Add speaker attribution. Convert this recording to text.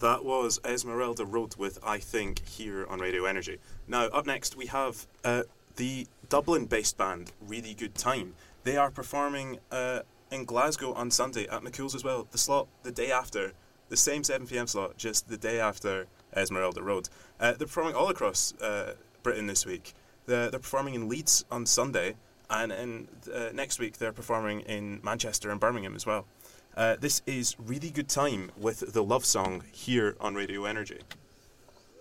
Speaker 1: That was Esmeralda Road with I Think here on Radio Energy. Now, up next we have the Dublin-based band Really Good Time. They are performing in Glasgow on Sunday at McCool's as well. The slot the day after, the same 7pm slot, just the day after Esmeralda Road. They're performing all across Britain this week. They're performing in Leeds on Sunday, and next week they're performing in Manchester and Birmingham as well. This is Really Good Time with the Love Song here on Radio Energy.